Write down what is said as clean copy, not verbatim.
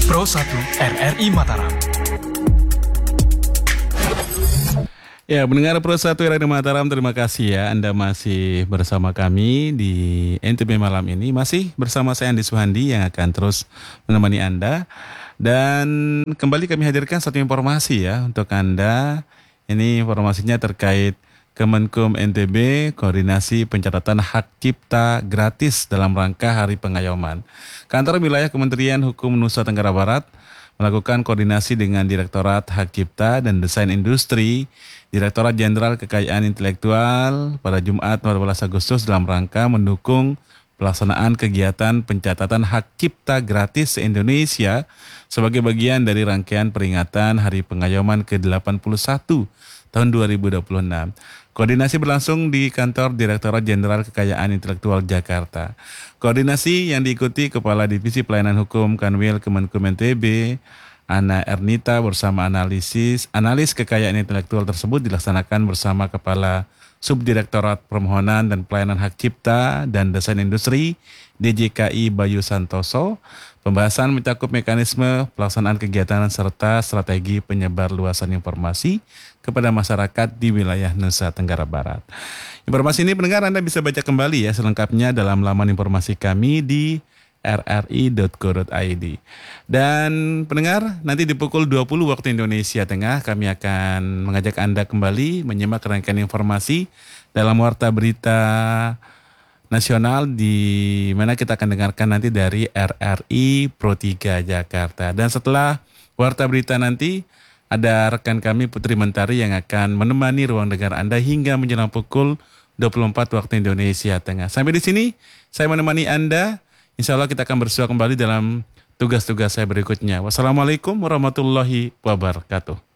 Pro 1 RRI Mataram. Ya, mendengar Pro 1 RRI Mataram, terima kasih ya Anda masih bersama kami di NTB malam ini. Masih bersama saya Andi Suhandi yang akan terus menemani Anda. Dan kembali kami hadirkan satu informasi ya untuk Anda. Ini informasinya terkait Kemenkum NTB koordinasi pencatatan hak cipta gratis dalam rangka Hari Pengayoman. Kantor Wilayah Kementerian Hukum Nusa Tenggara Barat melakukan koordinasi dengan Direktorat Hak Cipta dan Desain Industri, Direktorat Jenderal Kekayaan Intelektual pada Jumat 14 Agustus dalam rangka mendukung pelaksanaan kegiatan pencatatan hak cipta gratis se-Indonesia sebagai bagian dari rangkaian peringatan Hari Pengayoman ke-81 tahun 2026. Koordinasi berlangsung di kantor Direktorat Jenderal Kekayaan Intelektual Jakarta. Koordinasi yang diikuti Kepala Divisi Pelayanan Hukum Kanwil Kemenkum NTB, Ana Ernita bersama analis kekayaan intelektual tersebut dilaksanakan bersama Kepala Subdirektorat Permohonan dan Pelayanan Hak Cipta dan Desain Industri DJKI Bayu Santoso. Pembahasan mencakup mekanisme pelaksanaan kegiatan serta strategi penyebar luasan informasi kepada masyarakat di wilayah Nusa Tenggara Barat. Informasi ini pendengar Anda bisa baca kembali ya selengkapnya dalam laman informasi kami di rri.co.id. Dan pendengar, nanti di pukul 20 waktu Indonesia Tengah kami akan mengajak Anda kembali menyimak rangkaian informasi dalam Warta Berita Nasional di mana kita akan dengarkan nanti dari RRI Pro 3 Jakarta. Dan setelah Warta Berita nanti ada rekan kami Putri Mentari yang akan menemani ruang dengar Anda hingga menjelang pukul 24 waktu Indonesia Tengah. Sampai di sini saya menemani Anda. Insya Allah kita akan bersua kembali dalam tugas-tugas saya berikutnya. Wassalamualaikum warahmatullahi wabarakatuh.